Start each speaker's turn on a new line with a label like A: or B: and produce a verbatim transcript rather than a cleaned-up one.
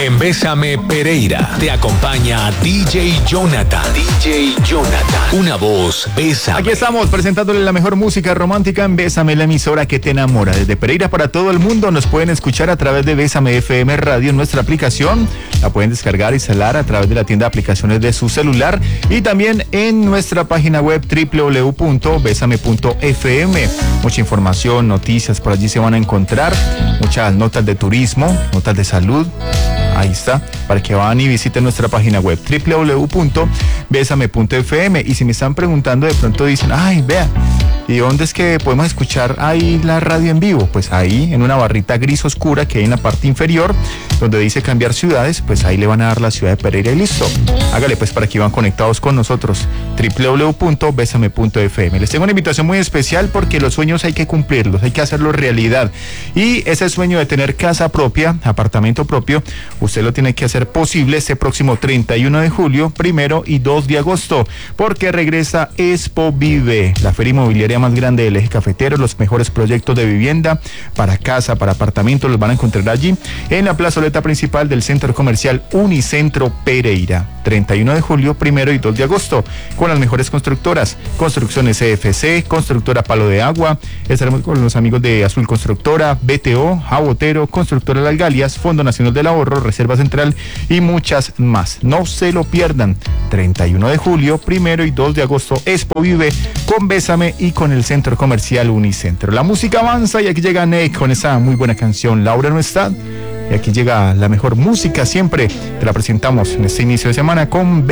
A: En Bésame Pereira te acompaña D J Jonathan. D J Jonathan. Una voz, Bésame.
B: Aquí estamos presentándole la mejor música romántica en Bésame, la emisora que te enamora. Desde Pereira para todo el mundo nos pueden escuchar a través de Bésame F M Radio en nuestra aplicación. La pueden descargar y instalar a través de la tienda de aplicaciones de su celular y también en nuestra página web doble u doble u doble u punto besame punto f m. Mucha información, noticias por allí se van a encontrar, muchas notas de turismo, notas de salud. Ahí está, para que van y visiten nuestra página web doble u doble u doble u punto besame punto f m. Y si me están preguntando, de pronto dicen, ay, vea, ¿y dónde es que podemos escuchar ahí la radio en vivo? Pues ahí, en una barrita gris oscura que hay en la parte inferior, donde dice cambiar ciudades, pues ahí le van a dar la ciudad de Pereira y listo. Hágale pues para que van conectados con nosotros, doble u doble u doble u punto besame punto f m. Les tengo una invitación muy especial porque los sueños hay que cumplirlos, hay que hacerlos realidad. Y ese sueño de tener casa propia, apartamento propio, usted lo tiene que hacer posible este próximo treinta y uno de julio, primero y dos de agosto, porque regresa Expo Vive, la feria inmobiliaria más grande del eje cafetero. Los mejores proyectos de vivienda para casa, para apartamento, los van a encontrar allí en la plazoleta principal del centro comercial Unicentro Pereira. treinta y uno de julio, primero y dos de agosto, con las mejores constructoras, Construcciones C F C, Constructora Palo de Agua, estaremos con los amigos de Azul Constructora, B T O, Jabotero, Constructora Las Galias, Fondo Nacional del Ahorro, Reserva Central y muchas más. No se lo pierdan, treinta y uno de julio, primero y dos de agosto, Expo Vive con Bésame y con el centro comercial Unicentro. La música avanza y aquí llega Nick con esa muy buena canción, Laura no está. Y aquí llega la mejor música siempre, te la presentamos en este inicio de semana con